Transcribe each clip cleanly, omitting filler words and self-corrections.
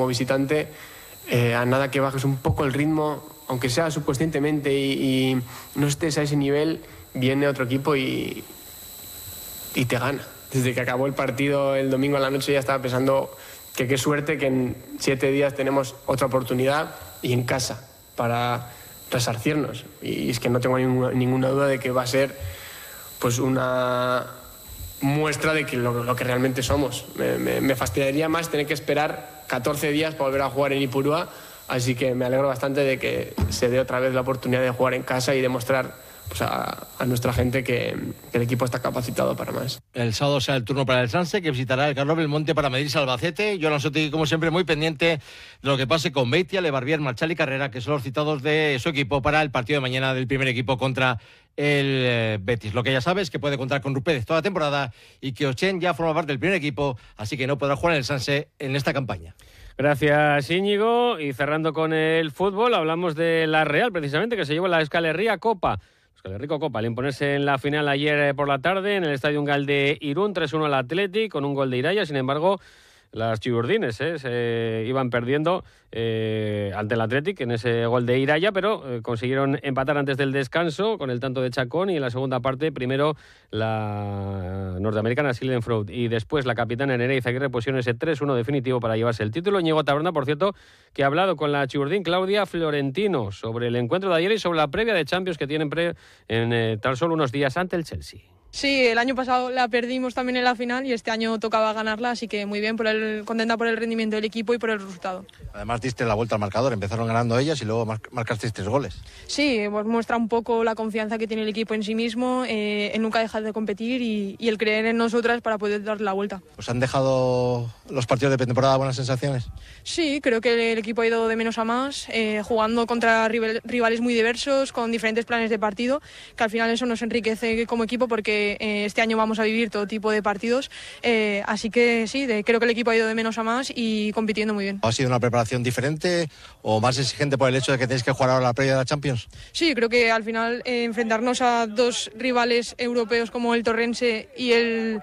como visitante, a nada que bajes un poco el ritmo, aunque sea subconscientemente y no estés a ese nivel, viene otro equipo y te gana. Desde que acabó el partido el domingo a la noche ya estaba pensando que qué suerte que en 7 días tenemos otra oportunidad y en casa para resarcirnos. Y es que no tengo ninguna duda de que va a ser pues una muestra de que lo que realmente somos. Me fastidiaría más tener que esperar 14 días para volver a jugar en Ipurúa, así que me alegro bastante de que se dé otra vez la oportunidad de jugar en casa y demostrar pues a nuestra gente que el equipo está capacitado para más. El sábado será el turno para el Sanse, que visitará el Carlos Belmonte para medirse Albacete. Jonan Sotegui, como siempre, muy pendiente de lo que pase con Beitia, Lebarbier, Marchal y Carrera, que son los citados de su equipo para el partido de mañana del primer equipo contra el Betis. Lo que ya sabes, que puede contar con Rupérez toda la temporada y que Ochen ya forma parte del primer equipo, así que no podrá jugar en el Sanse en esta campaña. Gracias, Íñigo. Y cerrando con el fútbol, hablamos de la Real, precisamente, que se llevó la Euskal Herria Copa. Euskal Herriko Copa, al imponerse en la final ayer por la tarde en el Estadio Ungal de Irún, 3-1 al Athletic, con un gol de Iraya. Sin embargo, las chiburdines se iban perdiendo ante el Athletic en ese gol de Iraya, pero consiguieron empatar antes del descanso con el tanto de Chacón, y en la segunda parte primero la norteamericana Sildenfroud y después la capitana Nereiza Aguirre pusieron ese 3-1 definitivo para llevarse el título. Ñigo Taberna, por cierto, que ha hablado con la chiburdín Claudia Florentino sobre el encuentro de ayer y sobre la previa de Champions que tienen en tan solo unos días ante el Chelsea. Sí, el año pasado la perdimos también en la final y este año tocaba ganarla, así que muy bien, contenta por el rendimiento del equipo y por el resultado. Además diste la vuelta al marcador, empezaron ganando ellas y luego marcasteis 3 goles. Sí, pues muestra un poco la confianza que tiene el equipo en sí mismo, en nunca dejar de competir y el creer en nosotras para poder dar la vuelta. ¿Os han dejado los partidos de pretemporada buenas sensaciones? Sí, creo que el equipo ha ido de menos a más, jugando contra rivales muy diversos, con diferentes planes de partido, que al final eso nos enriquece como equipo porque este año vamos a vivir todo tipo de partidos, así que sí, creo que el equipo ha ido de menos a más y compitiendo muy bien. ¿Ha sido una preparación diferente o más exigente por el hecho de que tenéis que jugar ahora la previa de la Champions? Sí, creo que al final enfrentarnos a 2 rivales europeos como el Torrense y el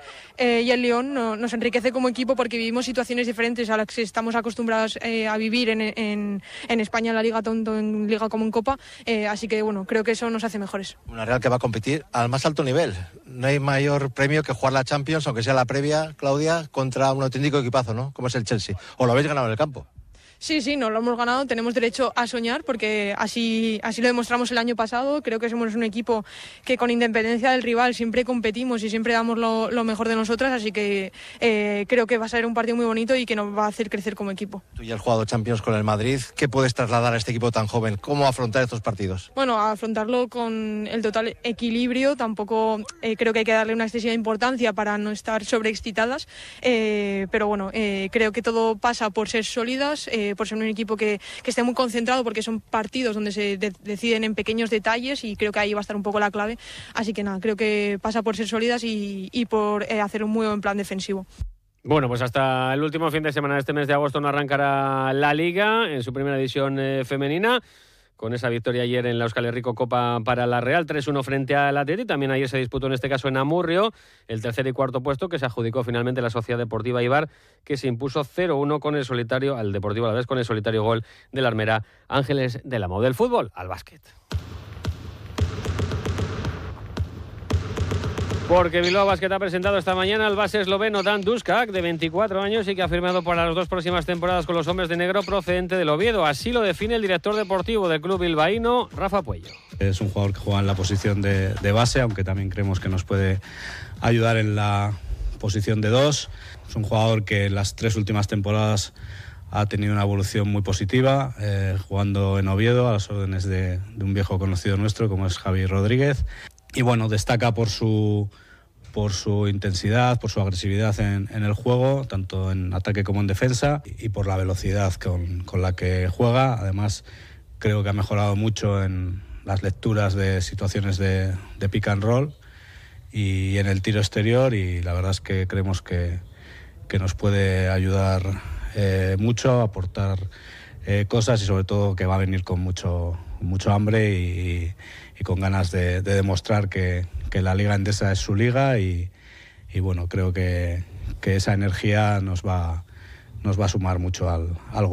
Lyon nos enriquece como equipo porque vivimos situaciones diferentes a las que estamos acostumbrados a vivir en España, en la Liga, tanto en Liga como en Copa, así que bueno, creo que eso nos hace mejores. Una Real que va a competir al más alto nivel. No hay mayor premio que jugar la Champions, aunque sea la previa, Claudia, contra un auténtico equipazo, ¿no? Como es el Chelsea. ¿O lo habéis ganado en el campo? Sí, no lo hemos ganado, tenemos derecho a soñar porque así lo demostramos el año pasado. Creo que somos un equipo que con independencia del rival siempre competimos y siempre damos lo mejor de nosotras, así que creo que va a ser un partido muy bonito y que nos va a hacer crecer como equipo. Tú ya has jugado Champions con el Madrid, ¿qué puedes trasladar a este equipo tan joven? ¿Cómo afrontar estos partidos? Bueno, afrontarlo con el total equilibrio, tampoco creo que hay que darle una excesiva importancia para no estar sobreexcitadas, pero bueno, creo que todo pasa por ser sólidas, por ser un equipo que esté muy concentrado, porque son partidos donde se deciden en pequeños detalles y creo que ahí va a estar un poco la clave, así que nada, creo que pasa por ser sólidas y por hacer un muy buen plan defensivo. Bueno, pues hasta el último fin de semana de este mes de agosto no arrancará la Liga en su primera edición femenina, con esa victoria ayer en la Euskal Herriko Copa para la Real, 3-1 frente al Athletic. También ayer se disputó en este caso en Amurrio el tercer y cuarto puesto, que se adjudicó finalmente la Sociedad Deportiva Eibar, que se impuso 0-1 con el solitario al Deportivo Alavés, con el solitario gol de la armera Ángeles del Amo. Del fútbol al básquet. Porque Bilbao Basket ha presentado esta mañana al base esloveno Dan Duskak, de 24 años y que ha firmado para las 2 próximas temporadas con los hombres de negro, procedente del Oviedo. Así lo define el director deportivo del club bilbaíno, Rafa Puello. Es un jugador que juega en la posición de base, aunque también creemos que nos puede ayudar en la posición de 2. Es un jugador que en las 3 últimas temporadas ha tenido una evolución muy positiva, jugando en Oviedo a las órdenes de un viejo conocido nuestro como es Javi Rodríguez. Y bueno, destaca por su intensidad, por su agresividad en el juego, tanto en ataque como en defensa, y por la velocidad con la que juega. Además, creo que ha mejorado mucho en las lecturas de situaciones de pick and roll y en el tiro exterior, y la verdad es que creemos que nos puede ayudar mucho, a aportar cosas, y sobre todo que va a venir con mucho hambre y con ganas de demostrar que la Liga Endesa es su liga, y bueno, creo que esa energía nos va a sumar mucho al